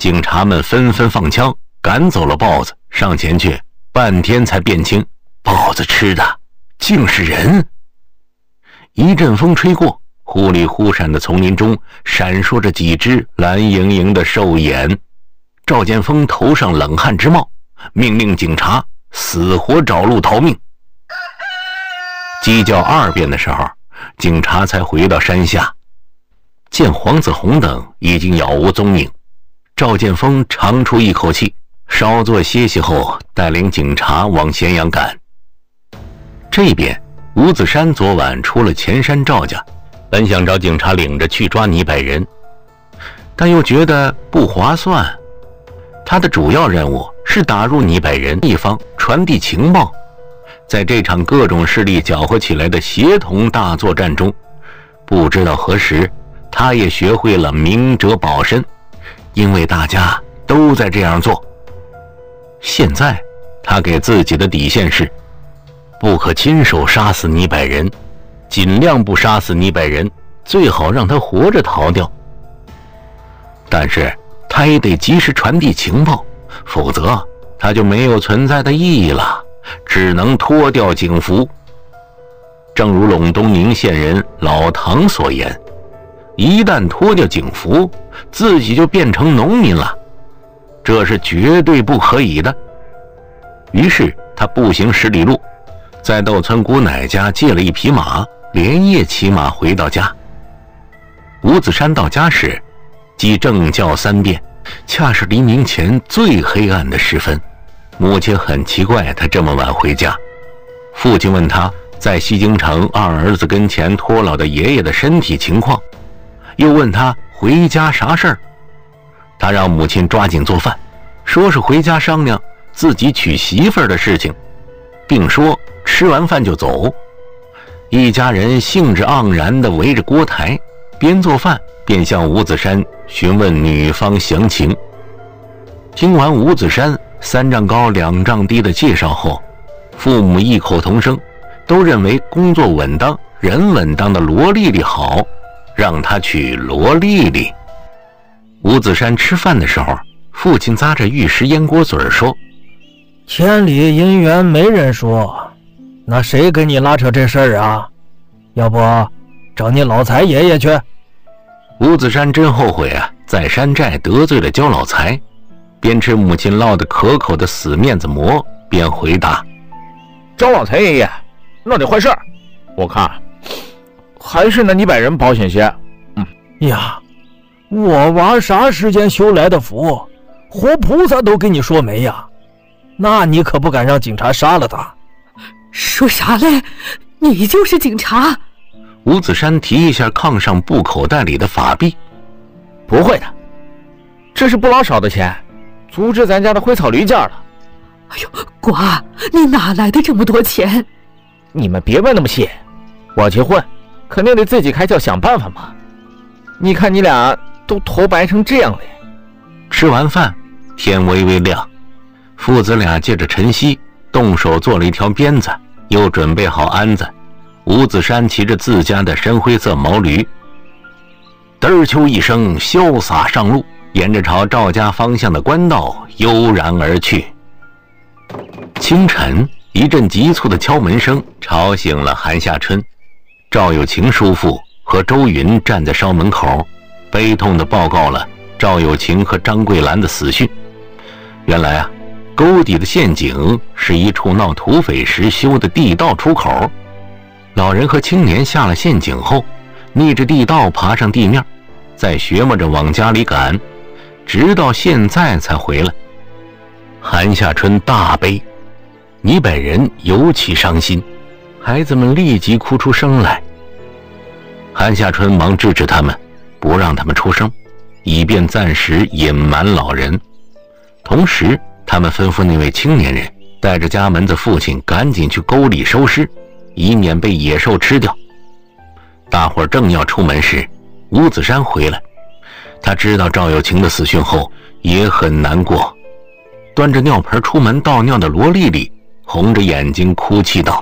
警察们纷纷放枪赶走了豹子，上前去半天才辨清，豹子吃的竟是人。一阵风吹过，忽里忽闪的丛林中闪烁着几只蓝莹莹的兽眼。赵建锋头上冷汗直冒，命令警察死活找路逃命。鸡叫2遍的时候，警察才回到山下，见黄子红等已经杳无踪影。赵建锋长出一口气，稍作歇息后，带领警察往咸阳赶。这边吴子山昨晚出了前山赵家，本想找警察领着去抓倪百人，但又觉得不划算。他的主要任务是打入倪百人一方，传递情报。在这场各种势力搅和起来的协同大作战中，不知道何时他也学会了明哲保身，因为大家都在这样做。现在他给自己的底线是不可亲手杀死倪百人，尽量不杀死倪百人，最好让他活着逃掉。但是他也得及时传递情报，否则他就没有存在的意义了，只能脱掉警服。正如陇东宁县人老唐所言，一旦脱掉警服，自己就变成农民了，这是绝对不可以的。于是他步行10里路，在窦村姑奶家借了一匹马，连夜骑马回到家。吴子山到家时，即正叫3遍，恰是黎明前最黑暗的时分。母亲很奇怪他这么晚回家，父亲问他在西京城二儿子跟前托老的爷爷的身体情况，又问他回家啥事儿。他让母亲抓紧做饭，说是回家商量自己娶媳妇儿的事情，并说吃完饭就走。一家人兴致盎然地围着锅台，边做饭便向吴子山询问女方详情。听完吴子山3丈高2丈低的介绍后，父母异口同声，都认为工作稳当、人稳当的罗丽丽好，让他娶罗丽丽。吴子山吃饭的时候，父亲咂着玉石烟锅嘴说：“ 千里姻缘没人说，那谁跟你拉扯这事儿啊？要不找你老财爷爷去。” 吴子山真后悔啊，在山寨得罪了焦老财，边吃母亲烙得可口的死面子馍，边回答：“ 焦老财爷爷，那得坏事儿，我看还是那倪百人保险些。” 呀，我娃啥时间修来的福，活菩萨都给你说没呀？那你可不敢让警察杀了他。 说啥嘞？你就是警察？ 吴子山提一下炕上布口袋里的法币：“ 不会的，这是不老少的钱，足值咱家的灰草驴价了。” 哎呦，瓜，你哪来的这么多钱？ 你们别问那么细，我结婚肯定得自己开窍想办法嘛。你看你俩都头白成这样了。 吃完饭，天微微亮，父子俩借着晨曦动手做了一条鞭子，又准备好鞍子。吴子山骑着自家的深灰色毛驴，嘚啾一声潇洒上路，沿着朝赵家方向的官道悠然而去。清晨，一阵急促的敲门声吵醒了韩夏春。赵有情叔父和周云站在烧门口，悲痛地报告了赵有情和张桂兰的死讯。原来啊，沟底的陷阱是一处闹土匪时修的地道出口。老人和青年下了陷阱后，逆着地道爬上地面，再学摸着往家里赶，直到现在才回来。韩夏春大悲，倪百人尤其伤心，孩子们立即哭出声来。韩夏春忙制止他们，不让他们出声，以便暂时隐瞒老人。同时他们吩咐那位青年人带着家门的父亲赶紧去沟里收尸，以免被野兽吃掉。大伙儿正要出门时，吴子山回来，他知道赵有情的死讯后也很难过。端着尿盆出门倒尿的罗丽丽红着眼睛哭泣道：“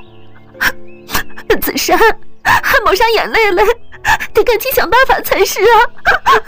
子山，还抹上眼泪来，得赶紧想办法才是啊！”